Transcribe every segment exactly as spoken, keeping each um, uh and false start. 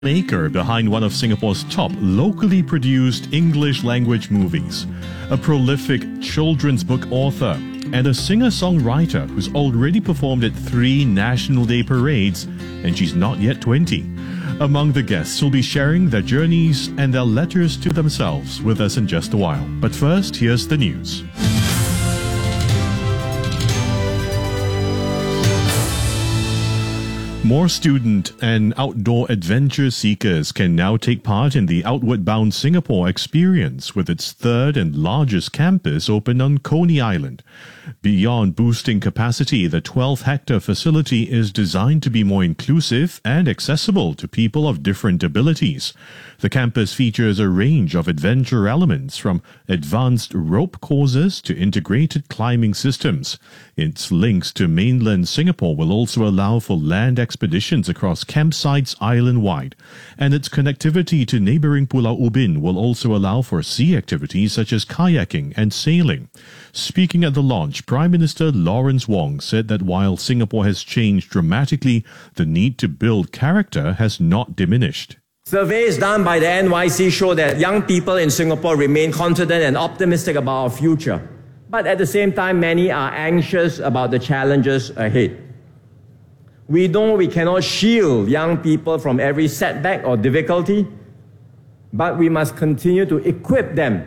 Maker behind one of Singapore's top locally produced English language movies, a prolific children's book author, and a singer-songwriter who's already performed at three National Day parades, and she's not yet twenty. Among the guests who'll be sharing their journeys and their letters to themselves with us in just a while. But first, here's the news. More student and outdoor adventure seekers can now take part in the Outward Bound Singapore experience with its third and largest campus open on Coney Island. Beyond boosting capacity, the twelve hectare facility is designed to be more inclusive and accessible to people of different abilities. The campus features a range of adventure elements from advanced rope courses to integrated climbing systems. Its links to mainland Singapore will also allow for land expeditions across campsites island-wide, and its connectivity to neighbouring Pulau Ubin will also allow for sea activities such as kayaking and sailing. Speaking at the launch, Prime Minister Lawrence Wong said that while Singapore has changed dramatically, the need to build character has not diminished. Surveys done by the N Y C show that young people in Singapore remain confident and optimistic about our future. But at the same time, many are anxious about the challenges ahead. We know we cannot shield young people from every setback or difficulty, but we must continue to equip them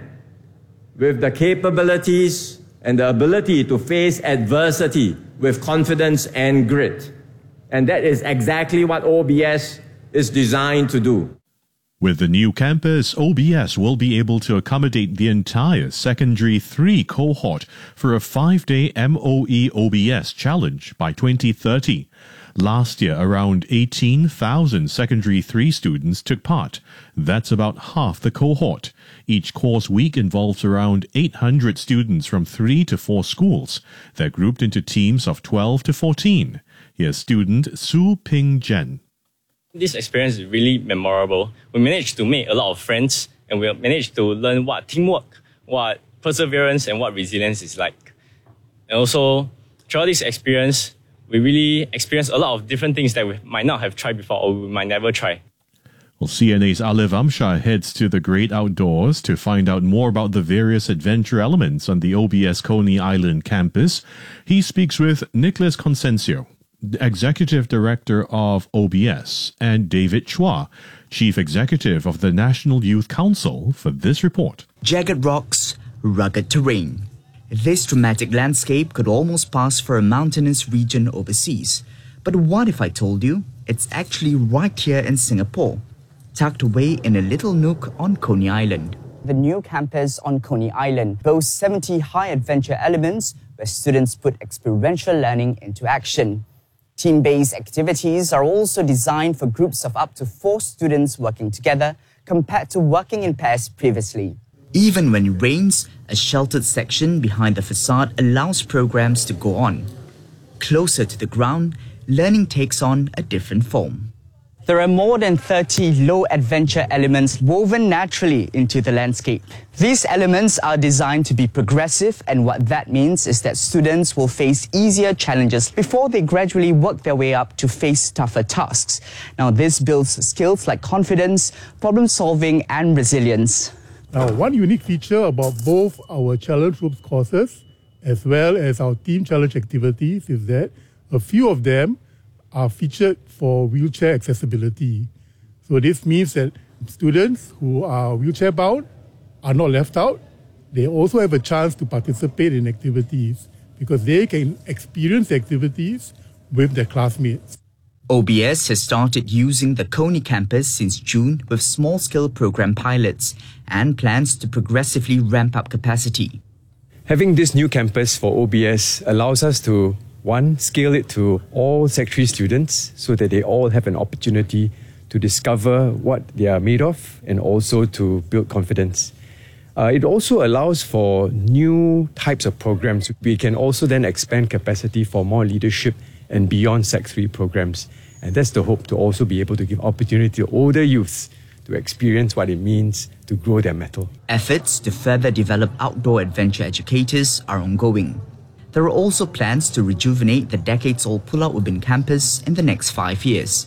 with the capabilities and the ability to face adversity with confidence and grit. And that is exactly what O B S is designed to do. With the new campus, O B S will be able to accommodate the entire Secondary three cohort for a five-day M O E O B S challenge by twenty thirty. Last year, around eighteen thousand Secondary three students took part. That's about half the cohort. Each course week involves around eight hundred students from three to four schools. They're grouped into teams of twelve to fourteen. Here's student Su Ping Jen. This experience is really memorable. We managed to make a lot of friends, and we managed to learn what teamwork, what perseverance, and what resilience is like. And also, throughout this experience, we really experienced a lot of different things that we might not have tried before or we might never try. Well, C N A's Alif Amshar heads to the great outdoors to find out more about the various adventure elements on the O B S Coney Island campus. He speaks with Nicholas Consencio, Executive Director of O B S, and David Chua, Chief Executive of the National Youth Council, for this report. Jagged rocks, rugged terrain. This dramatic landscape could almost pass for a mountainous region overseas. But what if I told you it's actually right here in Singapore, tucked away in a little nook on Coney Island? The new campus on Coney Island boasts seventy high-adventure elements where students put experiential learning into action. Team-based activities are also designed for groups of up to four students working together, compared to working in pairs previously. Even when it rains, a sheltered section behind the facade allows programs to go on. Closer to the ground, learning takes on a different form. There are more than thirty low-adventure elements woven naturally into the landscape. These elements are designed to be progressive, and what that means is that students will face easier challenges before they gradually work their way up to face tougher tasks. Now, this builds skills like confidence, problem-solving, and resilience. Now, one unique feature about both our challenge groups courses as well as our team challenge activities is that a few of them are featured for wheelchair accessibility. So this means that students who are wheelchair bound are not left out. They also have a chance to participate in activities because they can experience activities with their classmates. O B S has started using the Coney campus since June with small-scale program pilots and plans to progressively ramp up capacity. Having this new campus for O B S allows us to, one, scale it to all Sec three students so that they all have an opportunity to discover what they are made of and also to build confidence. Uh, it also allows for new types of programs. We can also then expand capacity for more leadership and beyond Sec three programs. And that's the hope, to also be able to give opportunity to older youths to experience what it means to grow their mettle. Efforts to further develop outdoor adventure educators are ongoing. There are also plans to rejuvenate the decades-old Pulau Ubin campus in the next five years.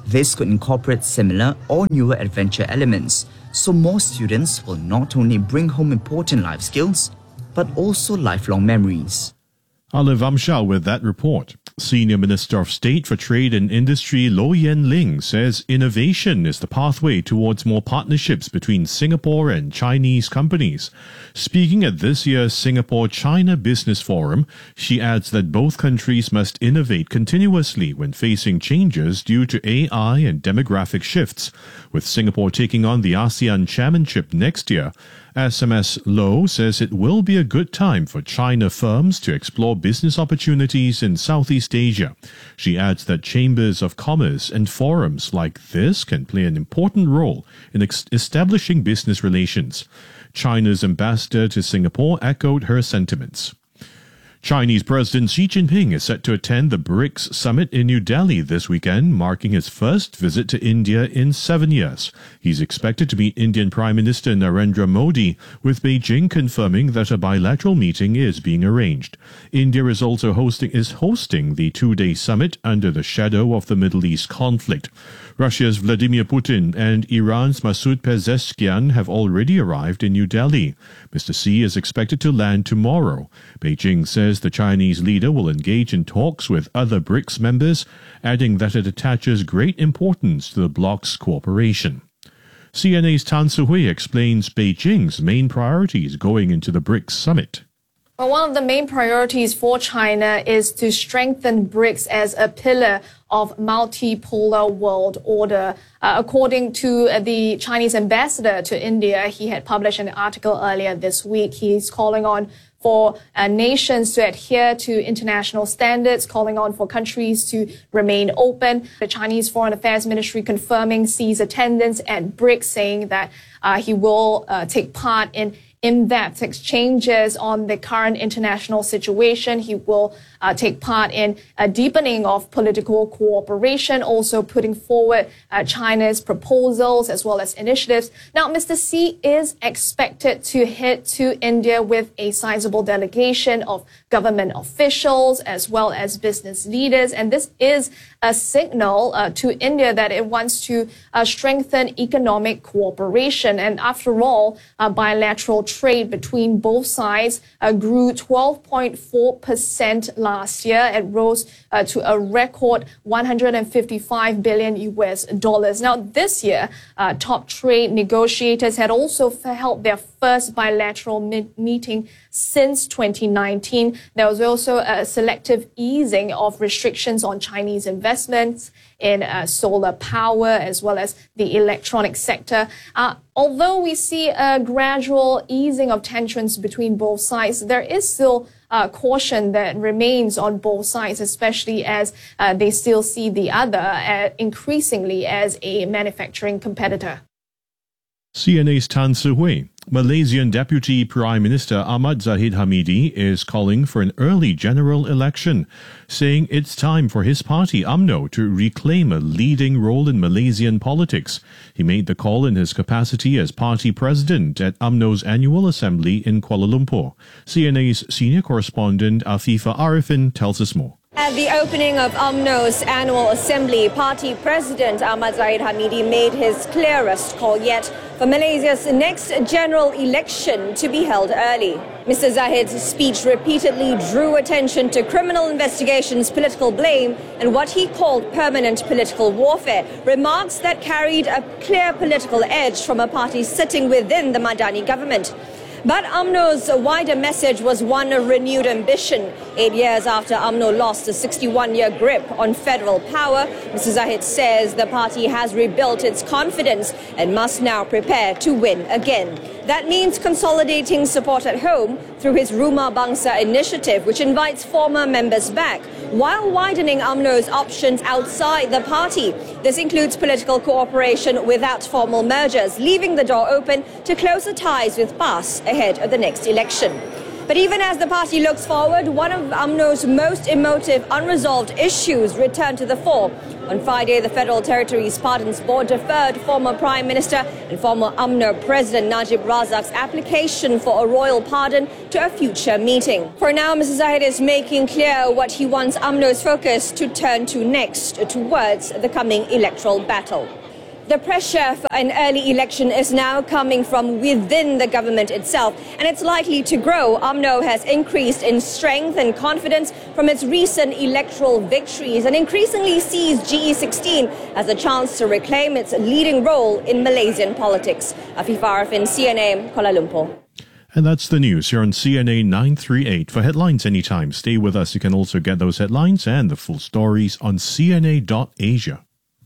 This could incorporate similar or newer adventure elements, so more students will not only bring home important life skills, but also lifelong memories. Olive Amshal with that report. Senior Minister of State for Trade and Industry Low Yen Ling says innovation is the pathway towards more partnerships between Singapore and Chinese companies. Speaking at this year's Singapore-China Business Forum, she adds that both countries must innovate continuously when facing changes due to A I and demographic shifts. With Singapore taking on the ASEAN Chairmanship next year, S M S Low says it will be a good time for China firms to explore business opportunities in Southeast Asia. She adds that chambers of commerce and forums like this can play an important role in ex- establishing business relations. China's ambassador to Singapore echoed her sentiments. Chinese President Xi Jinping is set to attend the BRICS summit in New Delhi this weekend, marking his first visit to India in seven years. He's expected to meet Indian Prime Minister Narendra Modi, with Beijing confirming that a bilateral meeting is being arranged. India is also hosting is hosting the two-day summit under the shadow of the Middle East conflict. Russia's Vladimir Putin and Iran's Masoud Pezeshkian have already arrived in New Delhi. Mister Xi is expected to land tomorrow. Beijing says the Chinese leader will engage in talks with other BRICS members, adding that it attaches great importance to the bloc's cooperation. C N A's Tan Su-hui explains Beijing's main priorities going into the BRICS summit. Well, one of the main priorities for China is to strengthen BRICS as a pillar of multipolar world order. Uh, according to uh, the Chinese ambassador to India, he had published an article earlier this week. He's calling on for uh, nations to adhere to international standards, calling on for countries to remain open. The Chinese Foreign Affairs Ministry confirming Xi's attendance at BRICS, saying that uh, he will uh, take part in in-depth exchanges on the current international situation. He will uh, take part in a deepening of political cooperation, also putting forward uh, China's proposals as well as initiatives. Now, Mister Xi is expected to head to India with a sizable delegation of government officials as well as business leaders, and this is a signal uh, to India that it wants to uh, strengthen economic cooperation. And after all, uh, bilateral trade between both sides uh, grew twelve point four percent last year. It rose uh, to a record one hundred fifty-five billion U S dollars. Now, this year, uh, top trade negotiators had also held their first bilateral mi- meeting since twenty nineteen. There was also a selective easing of restrictions on Chinese investments in uh, solar power as well as the electronic sector. Uh, although we see a gradual easing of tensions between both sides, there is still uh, caution that remains on both sides, especially as uh, they still see the other uh, increasingly as a manufacturing competitor. C N A's Tan Su-hui. Malaysian Deputy Prime Minister Ahmad Zahid Hamidi is calling for an early general election, saying it's time for his party U M N O to reclaim a leading role in Malaysian politics. He made the call in his capacity as party president at U M N O's annual assembly in Kuala Lumpur. C N A's senior correspondent Afifa Arifin tells us more. At the opening of U M N O's annual assembly, party president Ahmad Zahid Hamidi made his clearest call yet for Malaysia's next general election to be held early. Mister Zahid's speech repeatedly drew attention to criminal investigations, political blame, and what he called permanent political warfare, remarks that carried a clear political edge from a party sitting within the Madani government. But U M N O's wider message was one of renewed ambition. Eight years after U M N O lost a sixty-one-year grip on federal power, Mister Zahid says the party has rebuilt its confidence and must now prepare to win again. That means consolidating support at home through his Rumah Bangsa initiative, which invites former members back, while widening U M N O's options outside the party. This includes political cooperation without formal mergers, leaving the door open to closer ties with P A S ahead of the next election. But even as the party looks forward, one of U M N O's most emotive unresolved issues returned to the fore. On Friday, the Federal Territories Pardons Board deferred former Prime Minister and former U M N O President Najib Razak's application for a royal pardon to a future meeting. For now, Mister Zahid is making clear what he wants U M N O's focus to turn to next, towards the coming electoral battle. The pressure for an early election is now coming from within the government itself, and it's likely to grow. U M N O has increased in strength and confidence from its recent electoral victories and increasingly sees G E sixteen as a chance to reclaim its leading role in Malaysian politics. Afifa Arifin, C N A, Kuala Lumpur. And that's the news here on C N A nine thirty-eight. For headlines anytime, stay with us. You can also get those headlines and the full stories on C N A dot Asia.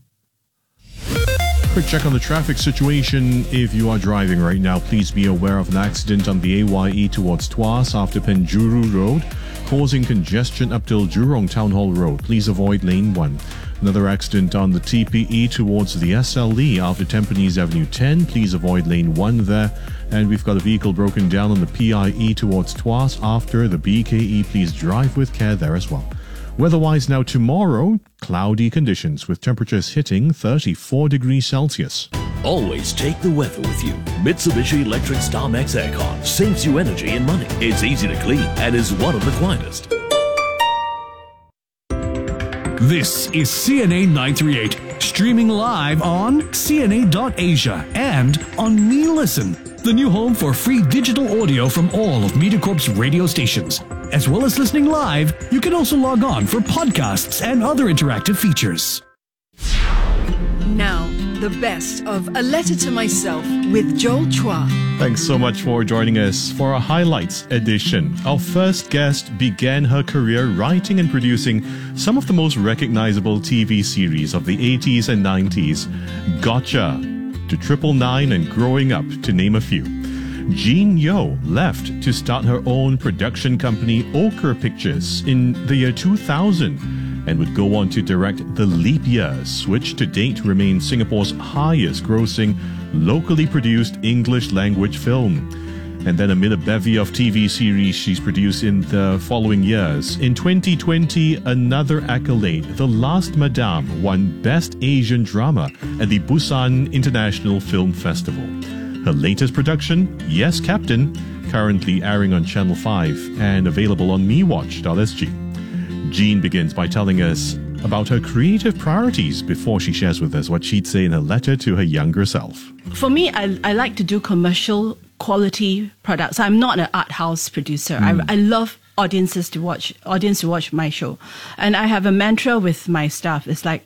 Quick check on the traffic situation. If you are driving right now, please be aware of an accident on the A Y E towards Tuas after Penjuru Road, causing congestion up till Jurong Town Hall Road. Please avoid lane one. Another accident on the T P E towards the S L E after Tampines Avenue ten. Please avoid lane one there. And we've got a vehicle broken down on the P I E towards Tuas after the B K E. Please drive with care there as well. Weather-wise now tomorrow, cloudy conditions with temperatures hitting thirty-four degrees Celsius. Always take the weather with you. Mitsubishi Electric StarMax Aircon saves you energy and money. It's easy to clean and is one of the quietest. This is C N A nine thirty-eight, streaming live on C N A dot Asia and on Me Listen, the new home for free digital audio from all of MediaCorp's radio stations. As well as listening live, you can also log on for podcasts and other interactive features. Now, the best of A Letter to Myself with Joel Chua. Thanks so much for joining us for our highlights edition. Our first guest began her career writing and producing some of the most recognizable T V series of the eighties and nineties. Gotcha, to Triple Nine and Growing Up, to name a few. Jean Yeo left to start her own production company, Ochre Pictures, in the year two thousand and would go on to direct The Leap Years, which to date remains Singapore's highest grossing locally produced English language film. And then amid a bevy of T V series she's produced in the following years, in twenty twenty, another accolade, The Last Madame won Best Asian Drama at the Busan International Film Festival. Her latest production, Yes Captain, currently airing on Channel five and available on me watch dot S G. Jean begins by telling us about her creative priorities before she shares with us what she'd say in a letter to her younger self. For me, I, I like to do commercial quality products. I'm not an art house producer. Mm. I, I love audiences to watch, audience to watch my show. And I have a mantra with my staff. It's like,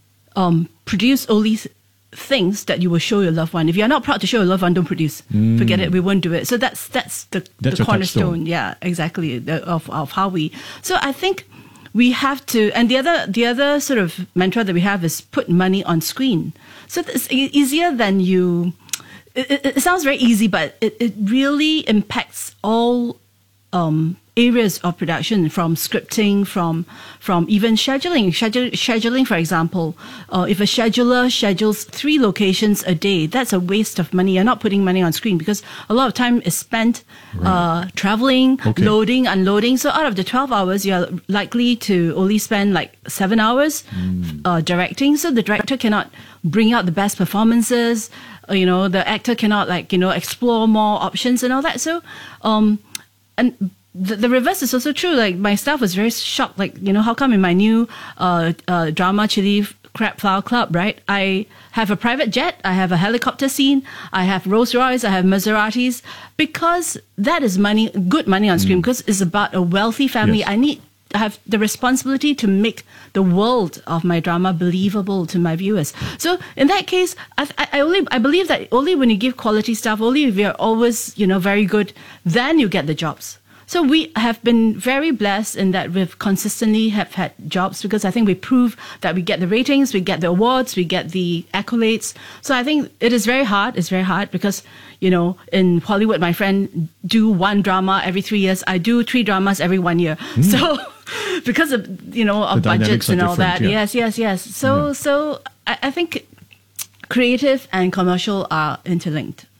um, produce only things that you will show your loved one. If you're not proud to show your loved one, don't produce. Mm. Forget it. We won't do it. So that's that's the, that's the cornerstone. Yeah, exactly. The, of of how we. So I think we have to. And the other the other sort of mantra that we have is put money on screen. So it's easier than you. It, it, it sounds very easy, but it, it really impacts all um, areas of production, from scripting, from from even scheduling. Schedule, scheduling, for example, uh, if a scheduler schedules three locations a day, that's a waste of money. You're not putting money on screen because a lot of time is spent right. uh, traveling, okay. loading, unloading. So out of the twelve hours, you're likely to only spend like seven hours mm. uh, directing. So the director cannot bring out the best performances. Uh, you know, the actor cannot like you know explore more options and all that. So, um, and The, the reverse is also true. Like, my staff was very shocked. Like, you know, how come in my new uh, uh, drama, Chili Crab Flower Club, right? I have a private jet, I have a helicopter scene, I have Rolls Royce, I have Maseratis, because that is money, good money on screen, mm. because it's about a wealthy family. Yes. I need, I have the responsibility to make the world of my drama believable to my viewers. So in that case, I, I only I believe that only when you give quality stuff, only if you're always, you know, very good, then you get the jobs. So we have been very blessed in that we've consistently have had jobs, because I think we prove that we get the ratings, we get the awards, we get the accolades. So I think it is very hard. It's very hard because, you know, in Hollywood, my friend do one drama every three years. I do three dramas every one year. Mm. So because of, you know, of budgets and all that. Yeah. Yes, yes, yes. So, yeah. so I, I think creative and commercial are interlinked. Yeah.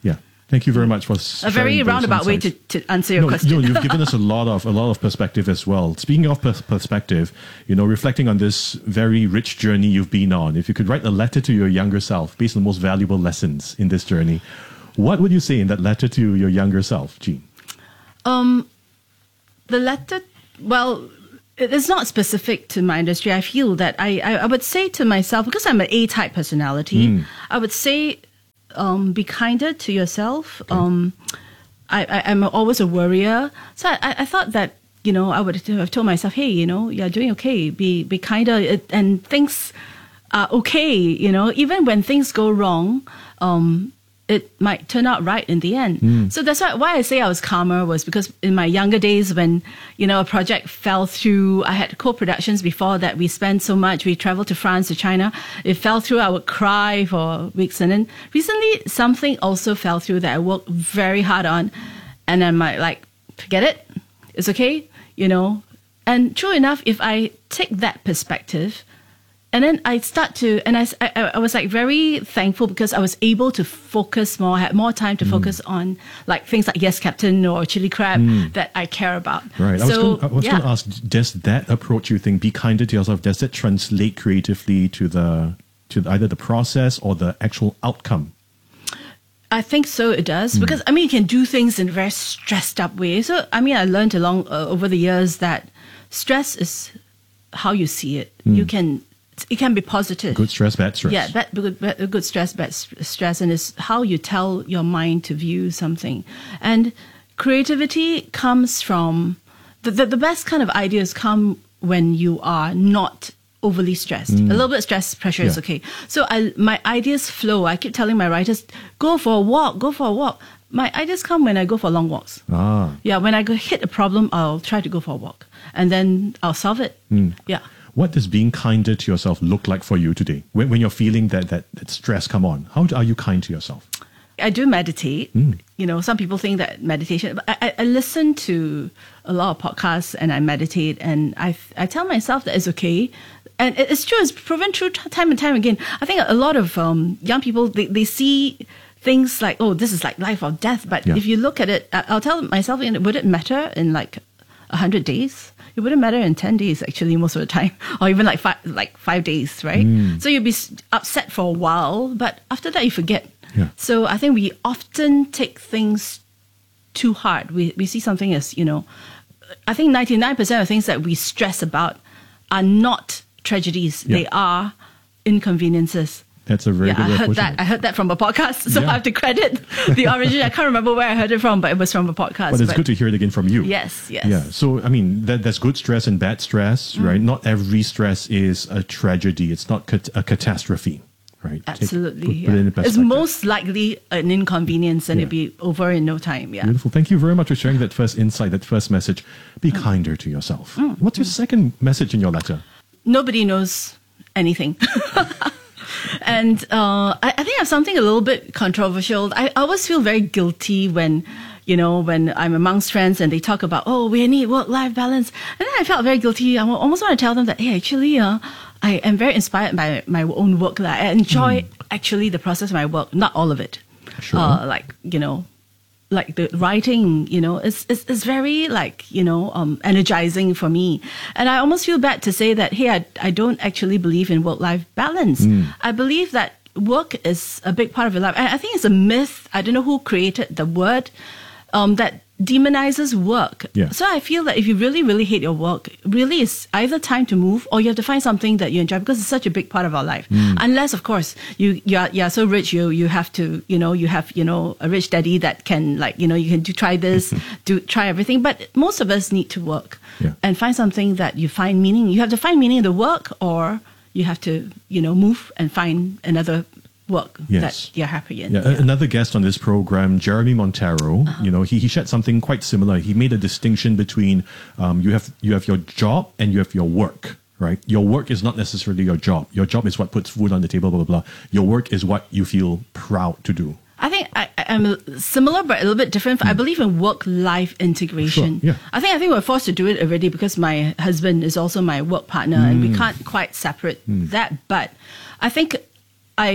Thank you very much for A very roundabout way to, to answer your no, question. No, you've given us a lot of a lot of perspective as well. Speaking of pers- perspective, you know, reflecting on this very rich journey you've been on, if you could write a letter to your younger self based on the most valuable lessons in this journey, what would you say in that letter to your younger self, Jean? Um, the letter, well, it is not specific to my industry. I feel that I, I, I would say to myself, because I'm an A-type personality, mm. I would say, um, be kinder to yourself. Okay. Um, I, I, I'm always a worrier. So I, I thought that, you know, I would have told myself, hey, you know, you're doing okay. Be, be kinder. And things are okay, you know, even when things go wrong, um, it might turn out right in the end. Mm. So that's why, why I say I was calmer was because in my younger days when, you know, a project fell through, I had co-productions before that. We spent so much. We traveled to France, to China. It fell through. I would cry for weeks. And then recently something also fell through that I worked very hard on. And I'm like, like, forget it. It's okay, you know. And true enough, if I take that perspective, and then I start to, and I, I, I was like very thankful because I was able to focus more, I had more time to mm. focus on like things like Yes Captain or Chili Crab mm. that I care about. Right. So, I was going yeah. to ask, does that approach, you think, be kinder to yourself, does that translate creatively to the to either the process or the actual outcome? I think so, it does. Mm. Because, I mean, you can do things in a very stressed up way. So, I mean, I learned along uh, over the years that stress is how you see it. Mm. You can... It can be positive. Good stress, bad stress. Yeah, bad, good, bad, good stress, bad stress. And it's how you tell your mind to view something. And creativity comes from... The, the, the best kind of ideas come when you are not overly stressed. Mm. A little bit of stress, pressure yeah. is okay. So I, my ideas flow. I keep telling my writers, go for a walk, go for a walk. My ideas come when I go for long walks. Ah. Yeah, when I go hit a problem, I'll try to go for a walk. And then I'll solve it. Mm. Yeah. What does being kinder to yourself look like for you today? When, when you're feeling that, that, that stress come on, how are you kind to yourself? I do meditate. Mm. You know, some people think that meditation... I, I listen to a lot of podcasts and I meditate and I, I tell myself that it's okay. And it's true, it's proven true time and time again. I think a lot of um, young people, they, they see things like, oh, this is like life or death. But yeah. if you look at it, I'll tell myself, would it matter in like one hundred days? It wouldn't matter in ten days, actually, most of the time, or even like five, like five days, right? Mm. So you'll be upset for a while, but after that, you forget. Yeah. So I think we often take things too hard. We we see something as, you know, I think ninety-nine percent of things that we stress about are not tragedies. Yeah. They are inconveniences. That's a very yeah, good way I of heard putting that. it. I heard that from a podcast, so yeah. I have to credit the origin. I can't remember where I heard it from, but it was from a podcast. But it's but good to hear it again from you. Yes, yes. Yeah. So I mean, that, that's good stress and bad stress, mm. right? Not every stress is a tragedy. It's not cat- a catastrophe, right? Absolutely. Take, put, yeah. put it it's most likely an inconvenience, and yeah. it'll be over in no time. Yeah. Beautiful. Thank you very much for sharing that first insight, that first message. Be mm. kinder to yourself. Mm. What's your second message in your letter? Nobody knows anything. And uh, I, I think I have something a little bit controversial. I always feel very guilty when, you know, when I'm amongst friends and they talk about, oh, we need work-life balance. And then I felt very guilty. I almost want to tell them that, hey, actually, uh, I am very inspired by my own work. Like, I enjoy mm. actually the process of my work, not all of it. Sure. Uh, like, you know, like the writing, you know, it's, it's, it's very like, you know, um, energizing for me. And I almost feel bad to say that, hey, I, I don't actually believe in work-life balance. Mm. I believe that work is a big part of your life. And I think it's a myth. I don't know who created the word um, that demonizes work. Yeah. So I feel that if you really, really hate your work, really it's either time to move or you have to find something that you enjoy because it's such a big part of our life. Mm. Unless, of course, you you're, you're so rich, you you have to, you know, you have, you know, a rich daddy that can like, you know, you can do try this, do try everything. But most of us need to work yeah. and find something that you find meaning. You have to find meaning in the work or you have to, you know, move and find another work yes. that you're happy in. Yeah, yeah. Another guest on this program, Jeremy Montero, uh-huh. you know, he, he shared something quite similar. He made a distinction between um, you have you have your job and you have your work, right? Your work is not necessarily your job. Your job is what puts food on the table, blah, blah, blah. Your work is what you feel proud to do. I think I, I'm similar, but a little bit different. Mm. I believe in work-life integration. Sure, yeah. I think I think we're forced to do it already because my husband is also my work partner, mm. and we can't quite separate mm. that. But I think I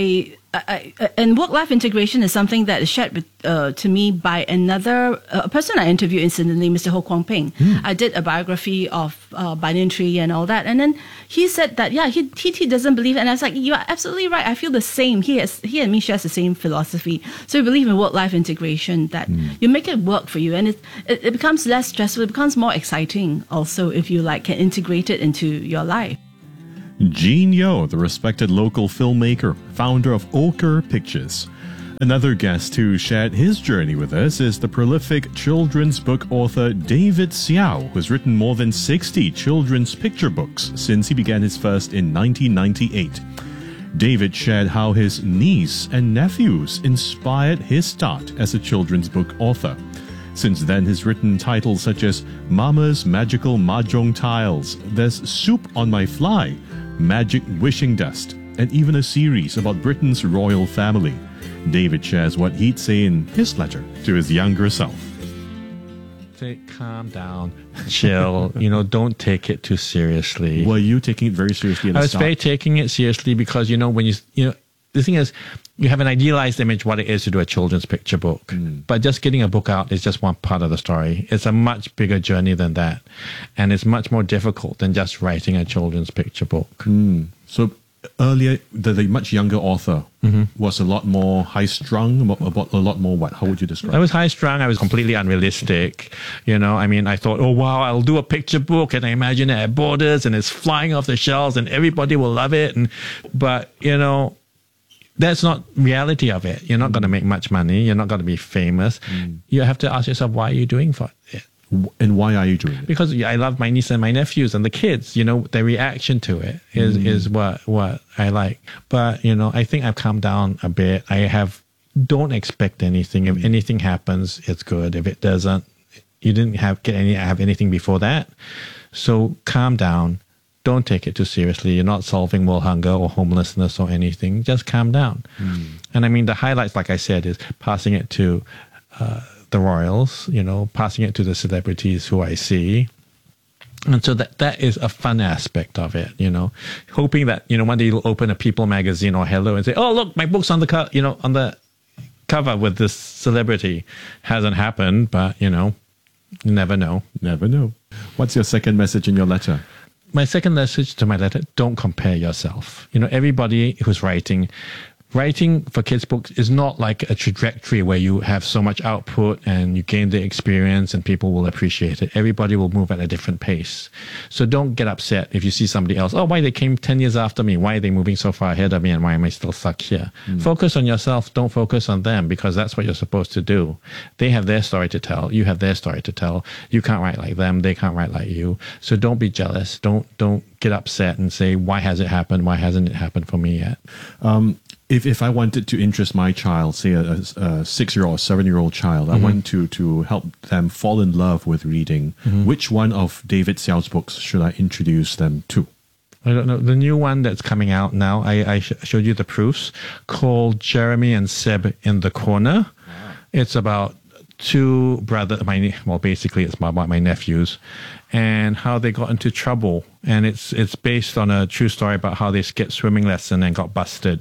I, I, and work-life integration is something that is shared with, uh, to me by another uh, a person I interviewed incidentally, Mister Ho Kwong Ping. Mm. I did a biography of uh, Banyan Tree and all that, and then he said that yeah, he he, he doesn't believe, and I was like, you are absolutely right. I feel the same. He has, he and me shares the same philosophy. So we believe in work-life integration, that mm. you make it work for you, and it, it it becomes less stressful. It becomes more exciting also if you like can integrate it into your life. Gene Yeo, the respected local filmmaker, founder of Ochre Pictures. Another guest who shared his journey with us is the prolific children's book author David Xiao, who's written more than sixty children's picture books since he began his first in nineteen ninety-eight. David shared how his niece and nephews inspired his start as a children's book author. Since then, he's written titles such as Mama's Magical Mahjong Tiles, There's Soup on My Fly, Magic Wishing Dust, and even a series about Britain's royal family. David shares what he'd say in his letter to his younger self. Say, calm down, chill, you know, don't take it too seriously. Were you taking it very seriously at the I was start? very taking it seriously because, you know, when you, you know, the thing is, you have an idealized image what it is to do a children's picture book. Mm. But just getting a book out is just one part of the story. It's a much bigger journey than that. And it's much more difficult than just writing a children's picture book. Mm. So earlier, the, the much younger author mm-hmm. was a lot more high-strung, about a lot more what? How would you describe it? I was high-strung. I was completely unrealistic. You know, I mean, I thought, oh, wow, I'll do a picture book. And I imagine it at Borders and it's flying off the shelves and everybody will love it. And But, you know, that's not reality of it. You're not going to make much money. You're not going to be famous. Mm. You have to ask yourself, why are you doing for it? And why are you doing it? Because I love my niece and my nephews and the kids. You know, their reaction to it is, mm. is what, what I like. But, you know, I think I've calmed down a bit. I have, don't expect anything. If anything happens, it's good. If it doesn't, you didn't have get any have anything before that. So calm down. Don't take it too seriously. You're not solving world hunger or homelessness or anything. Just calm down. Mm. And I mean, the highlights, like I said, is passing it to uh, the royals, you know, passing it to the celebrities who I see. And so that that is a fun aspect of it, you know, hoping that, you know, one day you'll open a People magazine or Hello and say, oh, look, my book's on the co- you know, on the cover with this celebrity. Hasn't happened, but, you know, you never know. Never know. What's your second message in your letter? My second message to my letter, don't compare yourself. You know, everybody who's writing, writing for kids' books is not like a trajectory where you have so much output and you gain the experience and people will appreciate it. Everybody will move at a different pace. So don't get upset if you see somebody else. Oh, why they came ten years after me? Why are they moving so far ahead of me? And why am I still stuck here? Mm. Focus on yourself. Don't focus on them because that's what you're supposed to do. They have their story to tell. You have their story to tell. You can't write like them. They can't write like you. So don't be jealous. Don't, don't get upset and say, why has it happened? Why hasn't it happened for me yet? Um, If if I wanted to interest my child, say a, a six-year-old or seven-year-old child, mm-hmm. I want to, to help them fall in love with reading, mm-hmm. which one of David Xiao's books should I introduce them to? I don't know. The new one that's coming out now, I, I sh- showed you the proofs, called Jeremy and Seb in the Corner. Wow. It's about two brothers, my, well, basically it's about my nephews, and how they got into trouble. And it's it's based on a true story about how they skipped swimming lesson and got busted.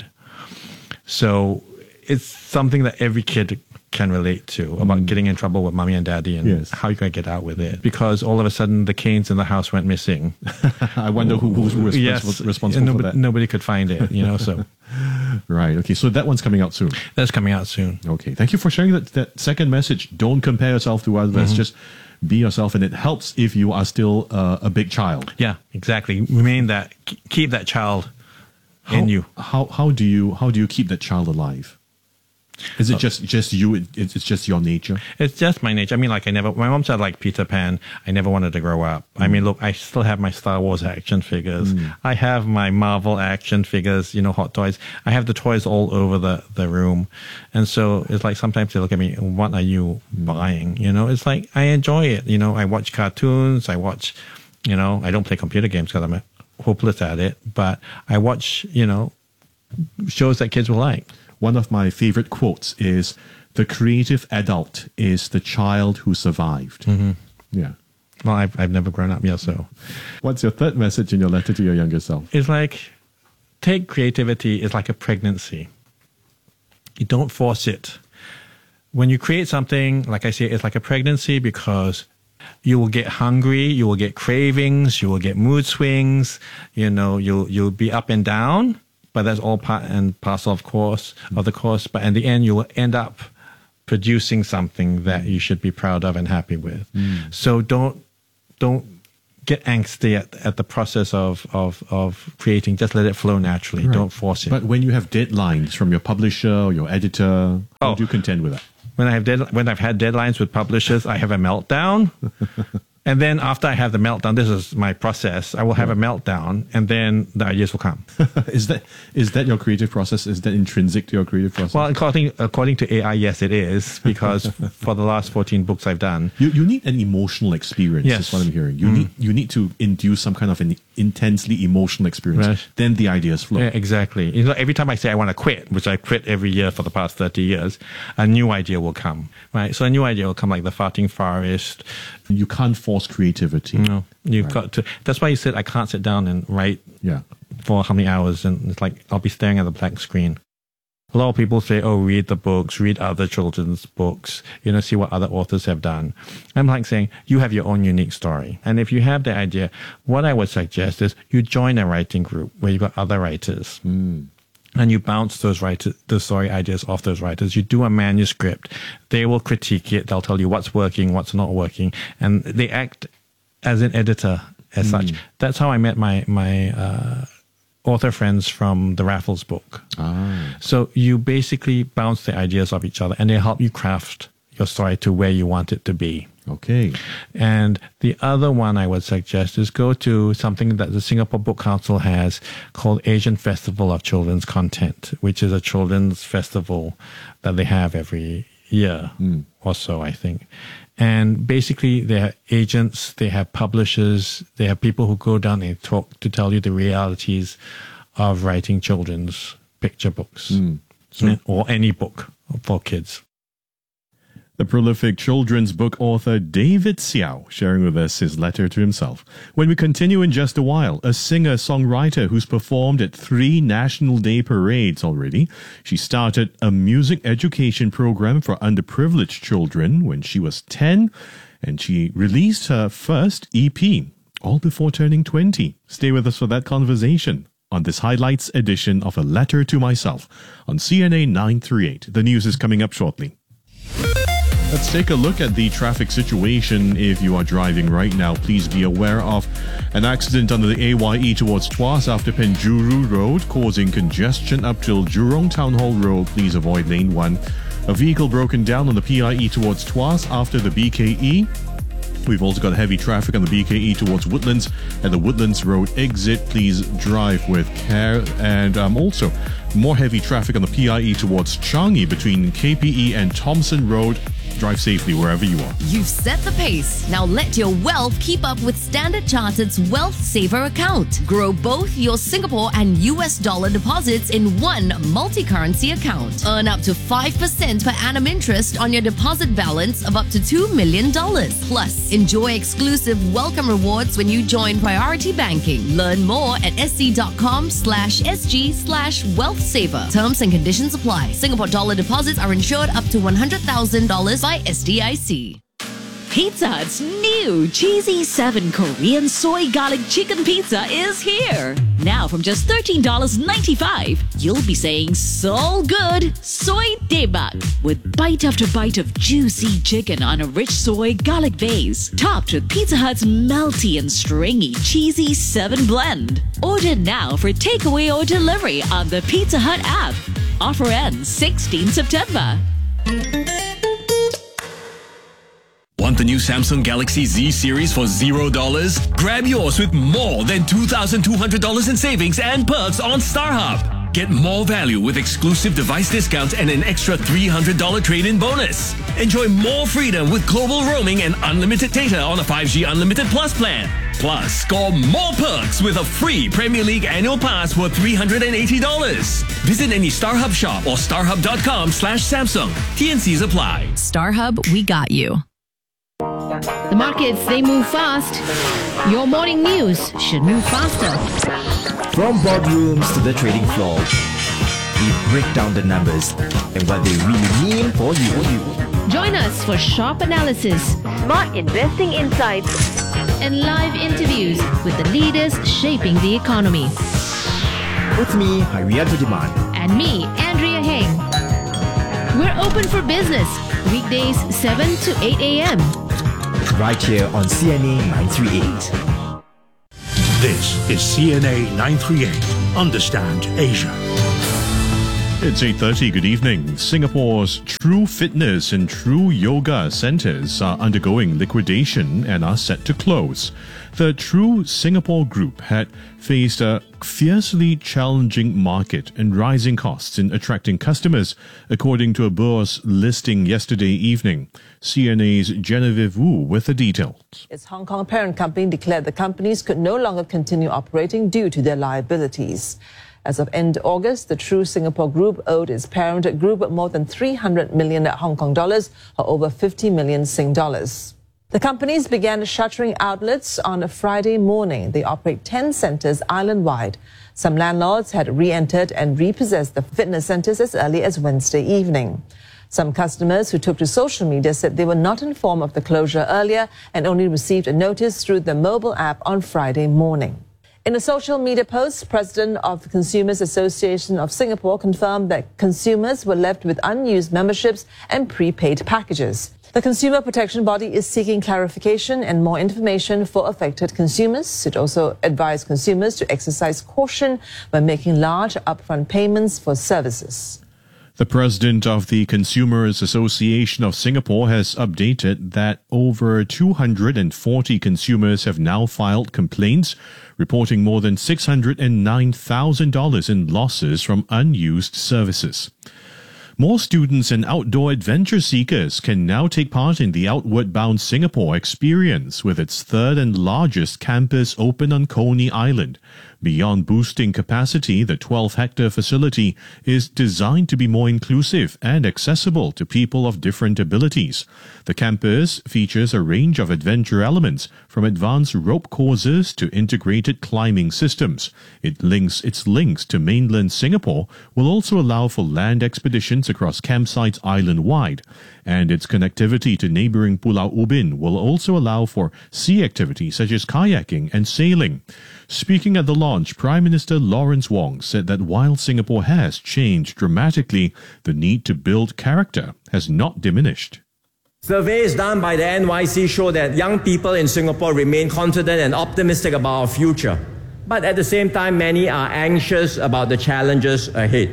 So it's something that every kid can relate to about mm. getting in trouble with mommy and daddy and yes. how you're going to get out with it. Because all of a sudden the canes in the house went missing. I wonder who, who was yes. responsible nobody, for that. Nobody could find it, you know, so. Right. Okay. So that one's coming out soon. That's coming out soon. Okay. Thank you for sharing that, that second message. Don't compare yourself to others. Mm-hmm. Just be yourself. And it helps if you are still uh, a big child. Yeah, exactly. Remain that, keep that child How, in you. How how do you how do you keep that child alive? Is it uh, just just you? It, it's just your nature. It's just my nature. I mean, like I never. My mom said like Peter Pan. I never wanted to grow up. Mm. I mean, look, I still have my Star Wars action figures. Mm. I have my Marvel action figures. You know, hot toys. I have the toys all over the the room, and so it's like sometimes they look at me. What are you buying? You know, it's like I enjoy it. You know, I watch cartoons. I watch. You know, I don't play computer games because I'm a hopeless at it, but I watch, you know, shows that kids will like. One of my favorite quotes is, the creative adult is the child who survived. Mm-hmm. Yeah. Well, I've, I've never grown up yet, so. What's your third message in your letter to your younger self? It's like, take creativity is like a pregnancy. You don't force it. When you create something, like I say, it's like a pregnancy because you will get hungry, you will get cravings, you will get mood swings, you know, you'll you'll be up and down, but that's all part and parcel of course of the course. But in the end, you will end up producing something that you should be proud of and happy with. Mm. So don't don't get angsty at, at the process of, of, of creating. Just let it flow naturally. Right. Don't force it. But when you have deadlines from your publisher or your editor, how Oh. do you contend with that? When I have dead, when I've had deadlines with publishers, I have a meltdown. And then after I have the meltdown, this is my process. I will have a meltdown, and then the ideas will come. Is that is that your creative process? Is that intrinsic to your creative process? Well, according according to A I, yes, it is, because for the last fourteen books I've done, You you need an emotional experience. Yes. That's what I'm hearing. You Mm. need you need to induce some kind of an intensely emotional experience. Right. Then the ideas flow. yeah, exactly. You know, every time I say I want to quit, which I quit every year for the past thirty years, a new idea will come. Right, so a new idea will come, like the farting forest. You can't force creativity. No, you've Right. got to. That's why you said I can't sit down and write Yeah. for how many hours, and it's like I'll be staring at the blank screen. A lot of people say, oh, read the books, read other children's books, you know, see what other authors have done. I'm like saying, you have your own unique story. And if you have the idea, what I would suggest is you join a writing group where you've got other writers. And you bounce those writers, the story ideas off those writers. You do a manuscript. They will critique it. They'll tell you what's working, what's not working. And they act as an editor as such. That's how I met my, my, uh, author friends from the Raffles book. Ah. So you basically bounce the ideas off each other, and they help you craft your story to where you want it to be. Okay. And the other one I would suggest is go to something that the Singapore Book Council has called Asian Festival of Children's Content, which is a children's festival that they have every year or so, I think. And basically, they have agents, they have publishers, they have people who go down and talk to tell you the realities of writing children's picture books So- or any book for kids. The prolific children's book author David Xiao sharing with us his letter to himself. When we continue in just a while, a singer-songwriter who's performed at three National Day parades already. She started a music education program for underprivileged children when she was ten, and she released her first E P, all before turning twenty. Stay with us for that conversation on this highlights edition of A Letter to Myself on C N A nine thirty-eight. The news is coming up shortly. Let's take a look at the traffic situation. If you are driving right now, please be aware of an accident under the A Y E towards Tuas after Penjuru Road, causing congestion up till Jurong Town Hall Road. Please avoid lane one. A vehicle broken down on the P I E towards Tuas after the B K E. We've also got heavy traffic on the B K E towards Woodlands and the Woodlands Road exit. Please drive with care. And um, also more heavy traffic on the P I E towards Changi between K P E and Thompson Road. Drive safely wherever you are. You've set the pace. Now let your wealth keep up with Standard Chartered's Wealth Saver account. Grow both your Singapore and U S dollar deposits in one multi-currency account. Earn up to five percent per annum interest on your deposit balance of up to two million dollars. Plus, enjoy exclusive welcome rewards when you join Priority Banking. Learn more at sc.com slash sg slash wealth saver. Terms and conditions apply. Singapore dollar deposits are insured up to one hundred thousand dollars by S D I C. Pizza Hut's new Cheesy seven Korean Soy Garlic Chicken Pizza is here. Now from just thirteen dollars and ninety-five cents, you'll be saying so good, soy daebak, with bite after bite of juicy chicken on a rich soy garlic base, topped with Pizza Hut's melty and stringy Cheesy seven blend. Order now for takeaway or delivery on the Pizza Hut app. Offer ends sixteenth September. Want the new Samsung Galaxy Z series for zero dollars? Grab yours with more than two thousand two hundred dollars in savings and perks on StarHub. Get more value with exclusive device discounts and an extra three hundred dollars trade-in bonus. Enjoy more freedom with global roaming and unlimited data on a five G Unlimited Plus plan. Plus, score more perks with a free Premier League annual pass worth three hundred eighty dollars. Visit any StarHub shop or starhub.com slash Samsung. T N Cs apply. StarHub, we got you. The markets, they move fast. Your morning news should move faster. From boardrooms to the trading floor, we break down the numbers and what they really mean for you. Join us for sharp analysis, smart investing insights, and live interviews with the leaders shaping the economy. With me, Harianto Diman. And me, Andrea Heng. We're open for business, weekdays seven to eight a.m. right here on C N A nine thirty-eight. This is C N A nine thirty-eight. Understand Asia. It's eight thirty. Good evening. Singapore's True Fitness and True Yoga centres are undergoing liquidation and are set to close. The True Singapore Group had faced a fiercely challenging market and rising costs in attracting customers, according to a bourse listing yesterday evening. C N A's Genevieve Wu with the details. Its Hong Kong parent company declared the companies could no longer continue operating due to their liabilities. As of end August, the True Singapore Group owed its parent group more than three hundred million Hong Kong dollars, or over fifty million Sing dollars. The companies began shuttering outlets on a Friday morning. They operate ten centres island-wide. Some landlords had re-entered and repossessed the fitness centres as early as Wednesday evening. Some customers who took to social media said they were not informed of the closure earlier and only received a notice through the mobile app on Friday morning. In a social media post, President of the Consumers Association of Singapore confirmed that consumers were left with unused memberships and prepaid packages. The consumer protection body is seeking clarification and more information for affected consumers. It also advised consumers to exercise caution when making large upfront payments for services. The president of the Consumers Association of Singapore has updated that over two hundred forty consumers have now filed complaints, reporting more than six hundred nine thousand dollars in losses from unused services. More students and outdoor adventure seekers can now take part in the Outward Bound Singapore experience, with its third and largest campus open on Coney Island. Beyond boosting capacity, the twelve-hectare facility is designed to be more inclusive and accessible to people of different abilities. The campus features a range of adventure elements, from advanced rope courses to integrated climbing systems. It links its links to mainland Singapore will also allow for land expeditions across campsites island-wide, and its connectivity to neighbouring Pulau Ubin will also allow for sea activities such as kayaking and sailing. Speaking at the launch, Prime Minister Lawrence Wong said that while Singapore has changed dramatically, the need to build character has not diminished. Surveys done by the N Y C show that young people in Singapore remain confident and optimistic about our future. But at the same time, many are anxious about the challenges ahead.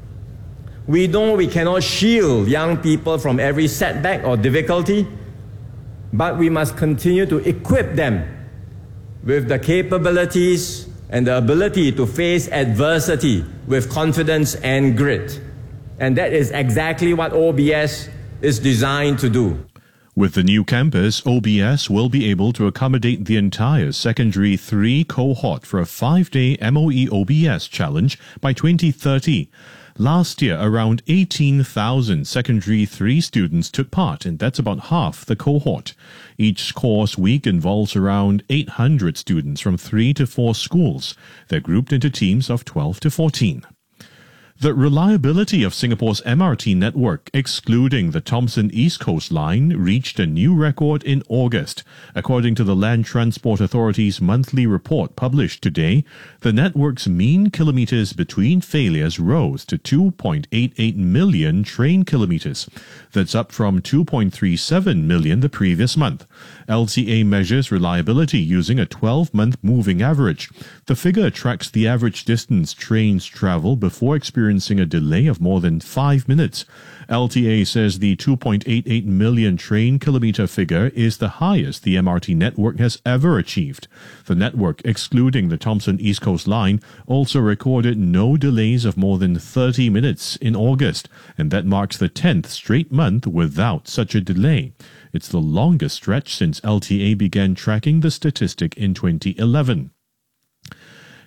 We know we cannot shield young people from every setback or difficulty, but we must continue to equip them with the capabilities and the ability to face adversity with confidence and grit. And that is exactly what O B S is designed to do. With the new campus, O B S will be able to accommodate the entire Secondary three cohort for a five-day M O E O B S challenge by twenty thirty. Last year, around eighteen thousand Secondary three students took part, and that's about half the cohort. Each course week involves around eight hundred students from three to four schools. They're grouped into teams of twelve to fourteen. The reliability of Singapore's M R T network, excluding the Thomson East Coast Line, reached a new record in August. According to the Land Transport Authority's monthly report published today, the network's mean kilometres between failures rose to two point eight eight million train kilometres. That's up from two point three seven million the previous month. L T A measures reliability using a twelve-month moving average. The figure tracks the average distance trains travel before experiencing a delay of more than five minutes. L T A says the two point eight eight million train kilometre figure is the highest the M R T network has ever achieved. The network, excluding the Thomson East Coast Line, also recorded no delays of more than thirty minutes in August, and that marks the tenth straight month without such a delay. It's the longest stretch since L T A began tracking the statistic in twenty eleven.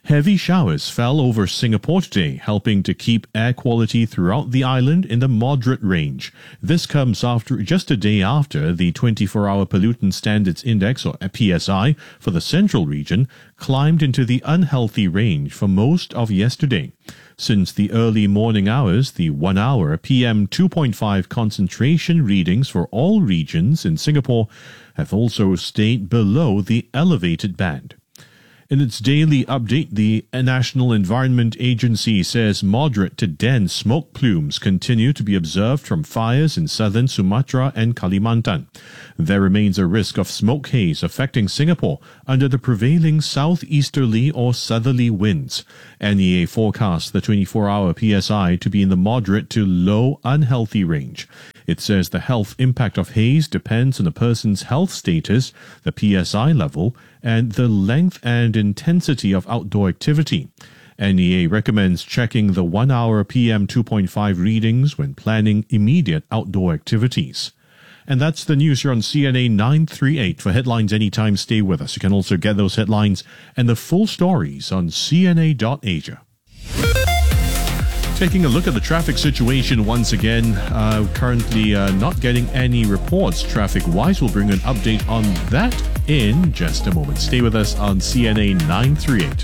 Heavy showers fell over Singapore today, helping to keep air quality throughout the island in the moderate range. This comes after just a day after the twenty-four hour Pollutant Standards Index, or P S I, for the central region climbed into the unhealthy range for most of yesterday. Since the early morning hours, the one-hour P M two point five concentration readings for all regions in Singapore have also stayed below the elevated band. In its daily update, the National Environment Agency says moderate to dense smoke plumes continue to be observed from fires in southern Sumatra and Kalimantan. There remains a risk of smoke haze affecting Singapore under the prevailing southeasterly or southerly winds. N E A forecasts the twenty-four hour P S I to be in the moderate to low unhealthy range. It says the health impact of haze depends on a person's health status, the P S I level, and the length and intensity of outdoor activity. N E A recommends checking the one-hour P M two point five readings when planning immediate outdoor activities. And that's the news here on C N A nine thirty-eight. For headlines anytime, stay with us. You can also get those headlines and the full stories on C N A dot Asia. Taking a look at the traffic situation once again, uh, currently uh, not getting any reports traffic-wise. We'll bring an update on that in just a moment. Stay with us on C N A nine thirty-eight.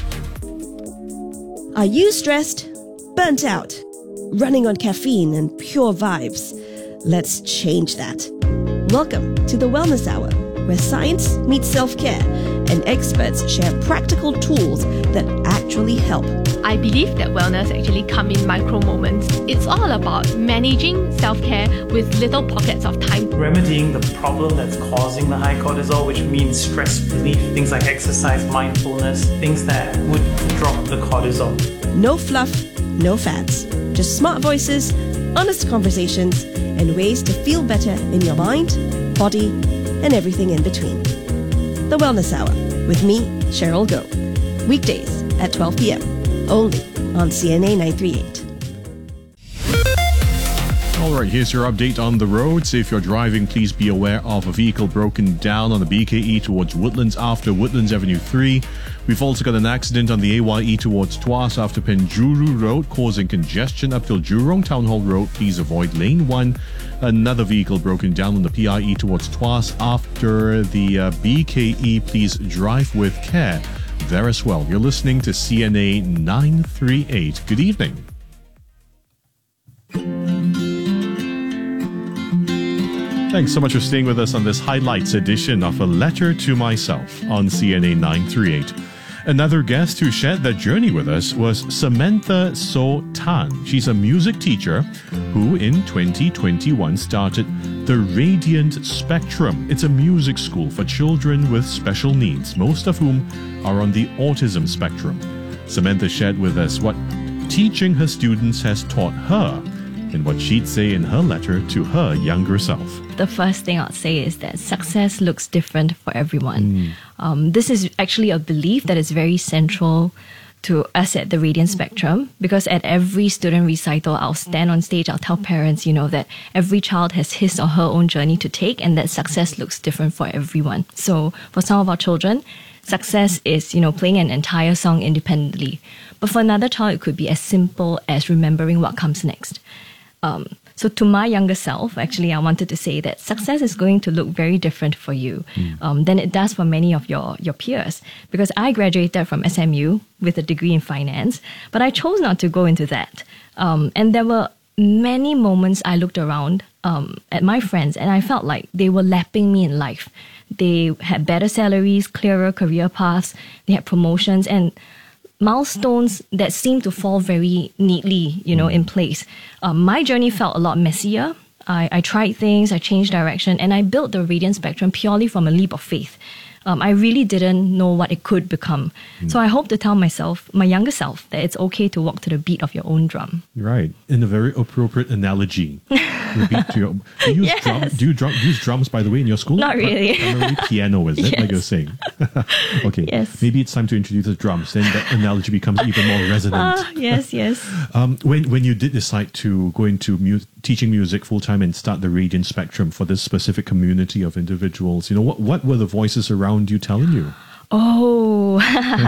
Are you stressed? Burnt out? Running on caffeine and pure vibes? Let's change that. Welcome to the Wellness Hour, where science meets self-care and experts share practical tools that actually help. I believe that wellness actually comes in micro moments. It's all about managing self-care with little pockets of time. Remedying the problem that's causing the high cortisol, which means stress relief, things like exercise, mindfulness, things that would drop the cortisol. No fluff, no fads. Just smart voices, honest conversations, and ways to feel better in your mind, body, and everything in between. The Wellness Hour with me, Cheryl Goh. Weekdays at twelve p.m. only on C N A nine thirty-eight. All right, here's your update on the roads. If you're driving, please be aware of a vehicle broken down on the B K E towards Woodlands after Woodlands Avenue three. We've also got an accident on the A Y E towards Tuas after Penjuru Road, causing congestion up till Jurong Town Hall Road. Please avoid lane one. Another vehicle broken down on the P I E towards Tuas after the uh, B K E. Please drive with care there as well. You're listening to C N A nine thirty-eight. Good evening. Thanks so much for staying with us on this highlights edition of A Letter to Myself on C N A nine thirty-eight. Another guest who shared that journey with us was Samantha So Tan. She's a music teacher who in twenty twenty-one started the Radiant Spectrum. It's a music school for children with special needs, most of whom are on the autism spectrum. Samantha shared with us what teaching her students has taught her and what she'd say in her letter to her younger self. The first thing I'll say is that success looks different for everyone. Mm. Um, this is actually a belief that is very central to us at the Radiant Spectrum, because at every student recital, I'll stand on stage, I'll tell parents, you know, that every child has his or her own journey to take and that success looks different for everyone. So for some of our children, success is, you know, playing an entire song independently. But for another child, it could be as simple as remembering what comes next. Um, so to my younger self, actually, I wanted to say that success is going to look very different for you mm. um, than it does for many of your, your peers. Because I graduated from S M U with a degree in finance, but I chose not to go into that. Um, and there were many moments I looked around um, at my friends and I felt like they were lapping me in life. They had better salaries, clearer career paths, they had promotions, and milestones that seem to fall very neatly, you know, in place. Um, my journey felt a lot messier. I, I tried things, I changed direction, and I built the Radiant Spectrum purely from a leap of faith. Um, I really didn't know what it could become. Mm. So I hope to tell myself, my younger self, that it's okay to walk to the beat of your own drum. Right. In a very appropriate analogy. The beat to your, do you use Yes. drum, do you drum, use drums, by the way, in your school? Not really. Primarily piano, is it? Yes. Like you're saying. Okay. Yes. Maybe it's time to introduce the drums. Then that analogy becomes even more resonant. Ah, yes, yes. Um, when when you did decide to go into mu- teaching music full time and start the Radiant Spectrum for this specific community of individuals, you know, what what were the voices around you telling you? Oh,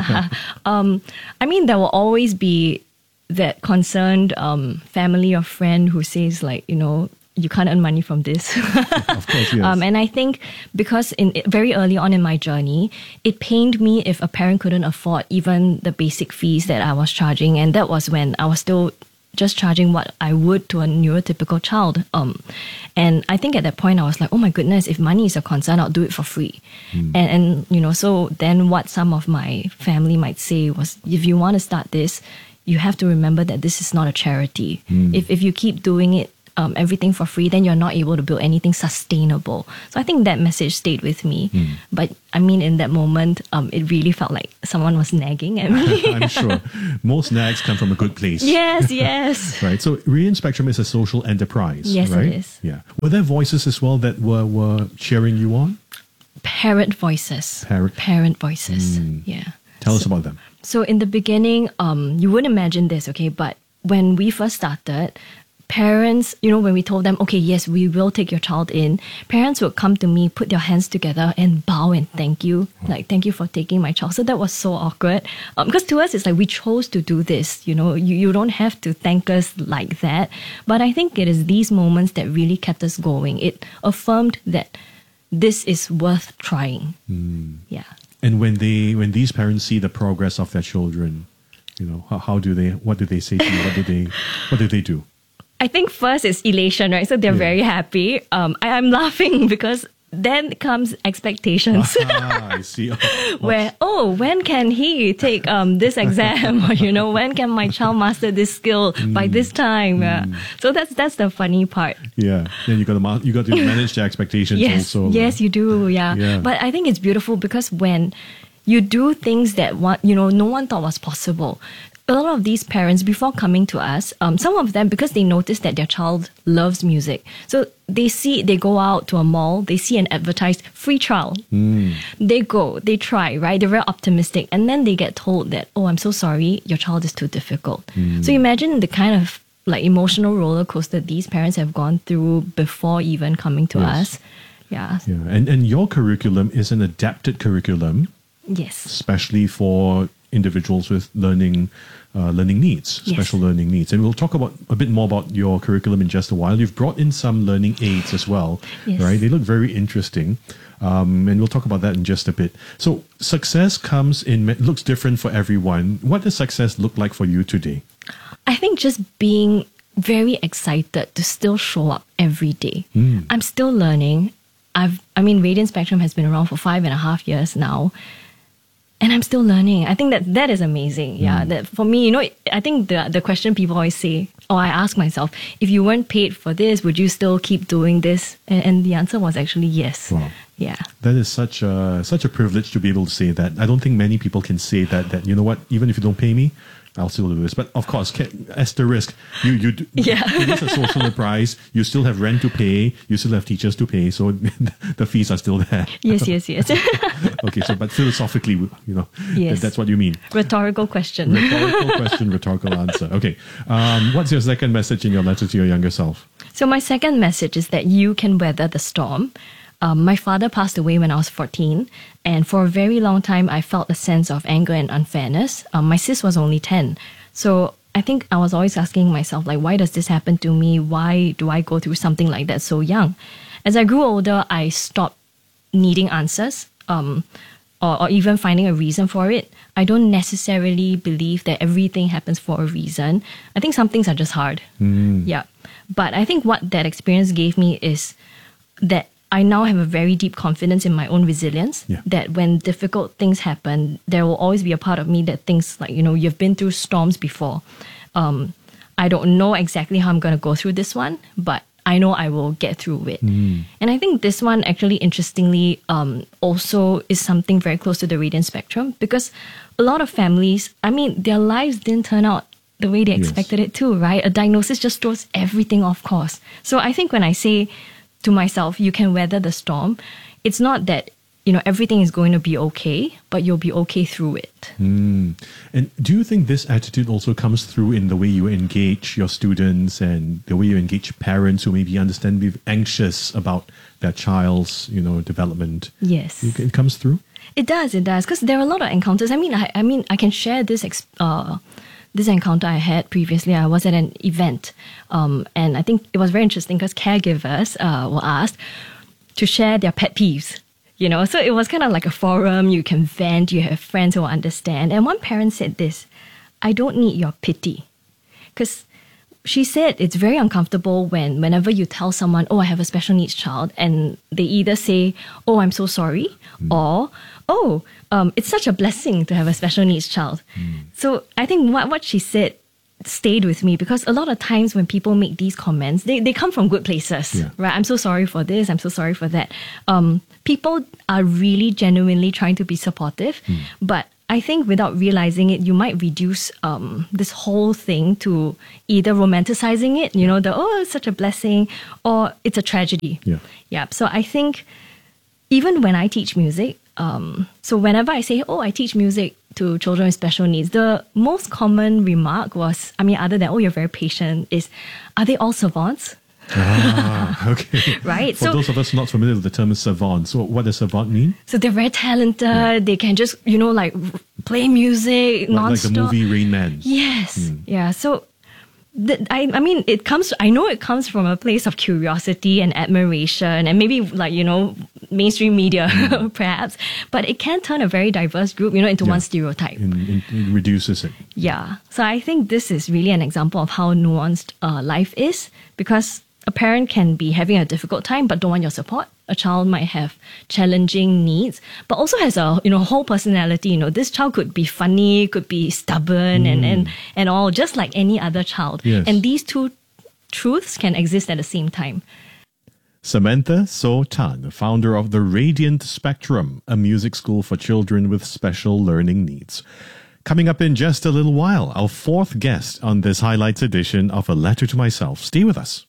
um, I mean, there will always be that concerned um, family or friend who says, like, you know, you can't earn money from this. Of course, yes. Um, and I think because in very early on in my journey, it pained me if a parent couldn't afford even the basic fees that I was charging. And that was when I was still just charging what I would to a neurotypical child. Um, and I think at that point I was like, oh my goodness, if money is a concern, I'll do it for free. Mm. And, and, you know, so then what some of my family might say was, if you want to start this, you have to remember that this is not a charity. Mm. If, if you keep doing it, Um, everything for free, then you're not able to build anything sustainable. So I think that message stayed with me. Mm. But I mean, in that moment, um, it really felt like someone was nagging at me. I'm sure. Most nags come from a good place. Yes, yes. Right. So Radiant Spectrum is a social enterprise. Yes, right? it is. Yeah. Were there voices as well that were, were cheering you on? Parent voices. Parent, Parent voices. Mm. Yeah. Tell so, us about them. So in the beginning, um, you wouldn't imagine this, okay? But when we first started, parents, you know, when we told them, okay, yes, we will take your child in, parents would come to me, put their hands together and bow and thank you. Like, thank you for taking my child. So that was so awkward. Um, because to us, it's like we chose to do this. You know, you, you don't have to thank us like that. But I think it is these moments that really kept us going. It affirmed that this is worth trying. Mm. Yeah. And when they, when these parents see the progress of their children, you know, how, how do they, what do they say to you? What do they, what do they do? I think first is elation, right? So they're yeah. very happy. Um, I, I'm laughing because then comes expectations. Ah, I see. Where, oh, when can he take um, this exam? Or, you know, when can my child master this skill mm. by this time? Mm. Uh, so that's that's the funny part. Yeah. Then you got to ma- you got to manage the expectations yes, also. Yes, you do. Yeah. yeah. But I think it's beautiful because when you do things that one, you know, no one thought was possible. A lot of these parents, before coming to us, um, some of them, because they notice that their child loves music, so they see, they go out to a mall, they see an advertised free trial. Mm. They go, they try, right? They're very optimistic. And then they get told that, oh, I'm so sorry, your child is too difficult. Mm. So imagine the kind of like emotional roller coaster these parents have gone through before even coming to yes. us. Yeah. Yeah. And, and your curriculum is an adapted curriculum. Yes. Especially for individuals with learning uh, learning needs, yes. special learning needs. And we'll talk about a bit more about your curriculum in just a while. You've brought in some learning aids as well, yes. right? They look very interesting. Um, and we'll talk about that in just a bit. So success comes in, looks different for everyone. What does success look like for you today? I think just being very excited to still show up every day. Mm. I'm still learning. I've, I mean, Radiant Spectrum has been around for five and a half years now. And I'm still learning. I think that that is amazing. Yeah, mm. that for me, you know, I think the the question people always say, or I ask myself, if you weren't paid for this, would you still keep doing this? And, and the answer was actually yes. Wow. Yeah. That is such a such a privilege to be able to say that. I don't think many people can say that. That you know what, even if you don't pay me, I'll still do this. But of course, asterisk, you you do, yeah. it is a social enterprise. You still have rent to pay. You still have teachers to pay. So the fees are still there. Yes, yes, yes. Okay, so but philosophically, you know, yes. that, that's what you mean. Rhetorical question. Rhetorical question, rhetorical answer. Okay, um, what's your second message in your letter to your younger self? So my second message is that you can weather the storm. Um, my father passed away when I was fourteen, and for a very long time, I felt a sense of anger and unfairness. Um, my sis was only ten. So I think I was always asking myself, like, why does this happen to me? Why do I go through something like that so young? As I grew older, I stopped needing answers um, or, or even finding a reason for it. I don't necessarily believe that everything happens for a reason. I think some things are just hard. Mm. Yeah. But I think what that experience gave me is that I now have a very deep confidence in my own resilience, yeah. that when difficult things happen, there will always be a part of me that thinks like, you know, you've been through storms before. Um, I don't know exactly how I'm going to go through this one, but I know I will get through it. Mm. And I think this one actually, interestingly, um, also is something very close to the Radiant Spectrum, because a lot of families, I mean, their lives didn't turn out the way they Yes. expected it to, right? A diagnosis just throws everything off course. So I think when I say to myself, you can weather the storm, it's not that, you know, everything is going to be okay, but you'll be okay through it. Mm. And do you think this attitude also comes through in the way you engage your students and the way you engage parents who may be understandably anxious about their child's, you know, development? Yes. It comes through? It does, it does, because there are a lot of encounters. I mean, I, I mean, I can share this ex- uh, this encounter I had previously. I was at an event, um, and I think it was very interesting because caregivers uh, were asked to share their pet peeves. You know, so it was kind of like a forum. You can vent. You have friends who will understand. And one parent said this: "I don't need your pity," because she said it's very uncomfortable when whenever you tell someone, "Oh, I have a special needs child," and they either say, "Oh, I'm so sorry," mm. or "Oh, um, it's such a blessing to have a special needs child." Mm. So I think what, what she said stayed with me, because a lot of times when people make these comments, they, they come from good places, yeah. right? I'm so sorry for this, I'm so sorry for that. Um, people are really genuinely trying to be supportive, mm. but I think without realizing it, you might reduce um, this whole thing to either romanticizing it, you know, the, oh, it's such a blessing, or it's a tragedy. Yeah. Yeah. So I think even when I teach music, um, so whenever I say, oh, I teach music to children with special needs, the most common remark was, I mean, other than, oh, you're very patient, is, are they all savants? Ah, okay. Right. For so, those of us not familiar with the term savant, so what does savant mean? So they're very talented. Yeah. They can just, you know, like play music like, non-stop. Like the movie Rain Man. Yes. Mm. Yeah. So the, I, I mean, it comes, I know it comes from a place of curiosity and admiration, and maybe like, you know, mainstream media, mm. perhaps, but it can turn a very diverse group, you know, into yeah. one stereotype. In, in, it reduces it. Yeah. So I think this is really an example of how nuanced uh, life is, because a parent can be having a difficult time but don't want your support. A child might have challenging needs, but also has a, you know, whole personality. You know, this child could be funny, could be stubborn, mm. and, and, and all, just like any other child. Yes. And these two truths can exist at the same time. Samantha So Tan, founder of the Radiant Spectrum, a music school for children with special learning needs. Coming up in just a little while, our fourth guest on this highlights edition of A Letter to Myself. Stay with us.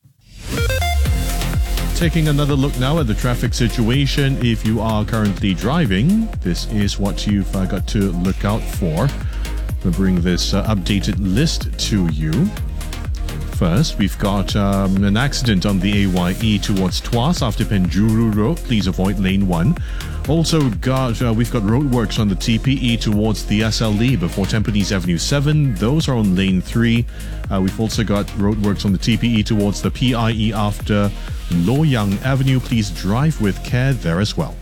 Taking another look now at the traffic situation. If you are currently driving, this is what you've uh, got to look out for. We'll bring this uh, updated list to you. First, we've got um, an accident on the A Y E towards Tuas after Penjuru Road. Please avoid lane one. Also got uh, we've got roadworks on the T P E towards the S L E before Tampines Avenue seven. Those are on lane three. Uh, we've also got roadworks on the T P E towards the P I E after Loyang Avenue. Please drive with care there as well.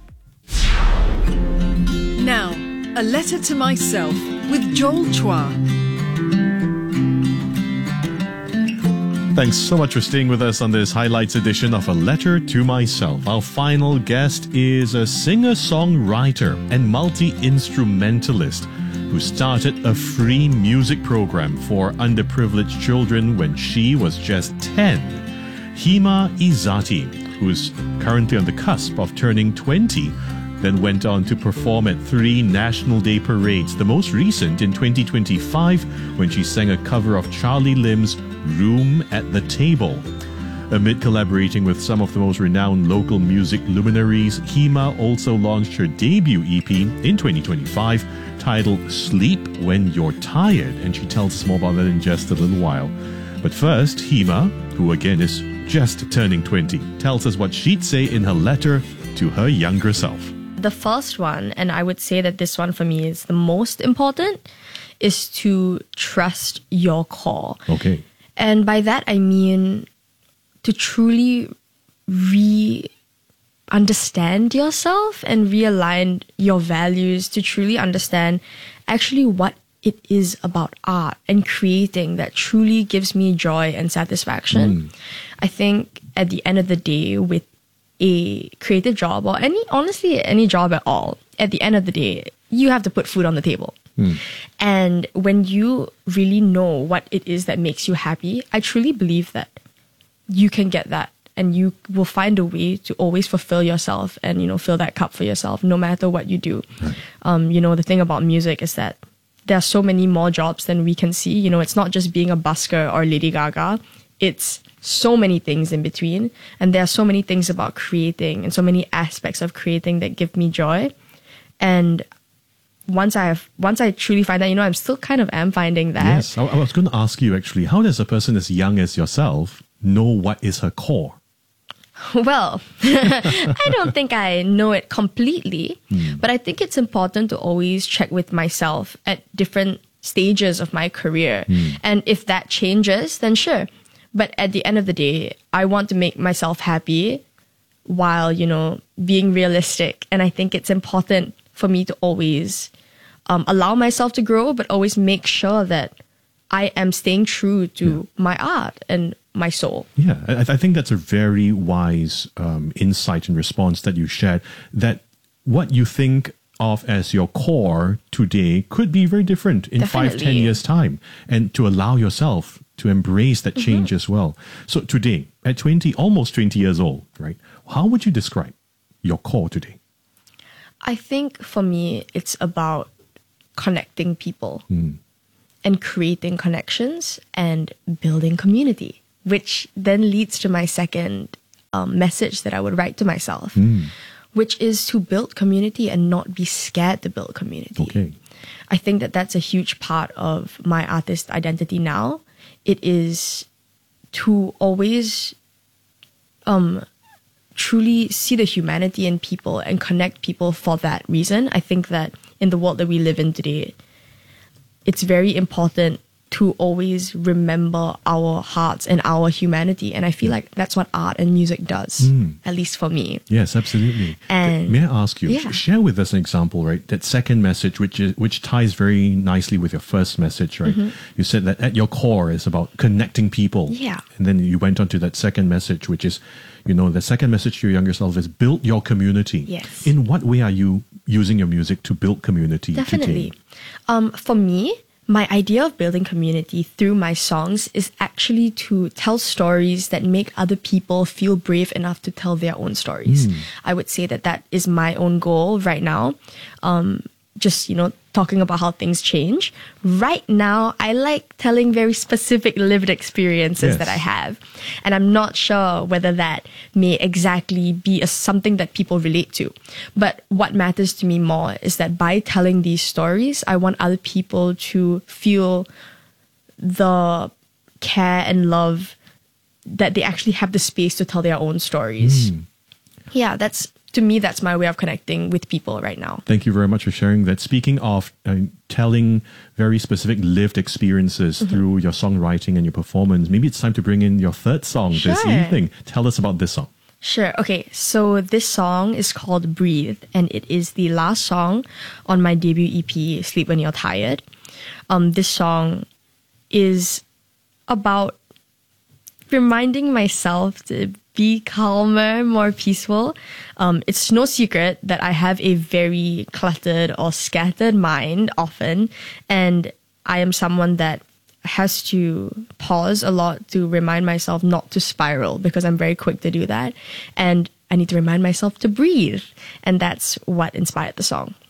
Now, A Letter to Myself with Joel Chua. Thanks so much for staying with us on this highlights edition of A Letter to Myself. Our final guest is a singer-songwriter and multi-instrumentalist who started a free music program for underprivileged children when she was just ten. Hima Izzati, who is currently on the cusp of turning twenty, then went on to perform at three National Day parades, the most recent in twenty twenty-five when she sang a cover of Charlie Lim's Room at the Table. Amid collaborating with some of the most renowned local music luminaries, Hima also launched her debut E P in twenty twenty-five titled Sleep When You're Tired, and she tells us more about that in just a little while. But first, Hima, who again is just turning twenty, tells us what she'd say in her letter to her younger self. The first one, and I would say that this one for me is the most important, is to trust your call. Okay. And by that, I mean to truly re-understand yourself and realign your values, to truly understand actually what it is about art and creating that truly gives me joy and satisfaction. Mm. I think at the end of the day, with a creative job or any, honestly, any job at all, at the end of the day, you have to put food on the table. Mm. And when you really know what it is that makes you happy, I truly believe that you can get that and you will find a way to always fulfill yourself and, you know, fill that cup for yourself no matter what you do. Right. Um, you know, the thing about music is that there are so many more jobs than we can see. You know, it's not just being a busker or Lady Gaga. It's so many things in between. And there are so many things about creating and so many aspects of creating that give me joy. And once I have, once I truly find that, you know, I'm still kind of am finding that. Yes, I, I was going to ask you actually, how does a person as young as yourself know what is her core? Well, I don't think I know it completely, mm. but I think it's important to always check with myself at different stages of my career. Mm. And if that changes, then sure. But at the end of the day, I want to make myself happy while, you know, being realistic. And I think it's important for me to always um, allow myself to grow, but always make sure that I am staying true to yeah. my art and my soul. Yeah, I, I think that's a very wise um, insight and response that you shared, that what you think of as your core today could be very different in Definitely. five, ten years' time, and to allow yourself to embrace that change mm-hmm. as well. So today, at twenty, almost twenty years old, right, how would you describe your core today? I think for me, it's about connecting people mm. and creating connections and building community, which then leads to my second um, message that I would write to myself, mm. which is to build community and not be scared to build community. Okay. I think that that's a huge part of my artist identity now. It is to always um, truly see the humanity in people and connect people for that reason. I think that in the world that we live in today, it's very important to always remember our hearts and our humanity. And I feel like that's what art and music does, mm. at least for me. Yes, absolutely. And may I ask you, yeah. share with us an example, right? That second message, which is, which ties very nicely with your first message, right? Mhm. You said that at your core is about connecting people. Yeah. And then you went on to that second message, which is, you know, the second message to your younger self is build your community. Yes. In what way are you using your music to build community Definitely. today? Um, for me, my idea of building community through my songs is actually to tell stories that make other people feel brave enough to tell their own stories. Mm. I would say that that is my own goal right now. Um, just, you know, talking about how things change. Right now, I like telling very specific lived experiences Yes. that I have. And I'm not sure whether that may exactly be a, something that people relate to. But what matters to me more is that by telling these stories, I want other people to feel the care and love that they actually have the space to tell their own stories. Mm. Yeah, that's, to me, that's my way of connecting with people right now. Thank you very much for sharing that. Speaking of uh, telling very specific lived experiences Mhm. through your songwriting and your performance, maybe it's time to bring in your third song this Sure. evening. Tell us about this song. Sure. Okay. So this song is called Breathe, and it is the last song on my debut E P, Sleep When You're Tired. Um, this song is about reminding myself to be calmer, more peaceful. Um, it's no secret that I have a very cluttered or scattered mind often, and I am someone that has to pause a lot to remind myself not to spiral, because I'm very quick to do that. And I need to remind myself to breathe. And that's what inspired the song.